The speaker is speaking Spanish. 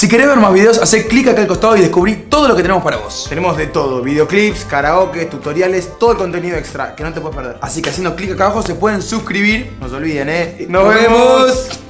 Si querés ver más videos, hacé clic acá al costado y descubrí todo lo que tenemos para vos. Tenemos de todo, videoclips, karaoke, tutoriales, todo el contenido extra que no te puedes perder. Así que haciendo clic acá abajo se pueden suscribir. No se olviden, ¡Nos vemos!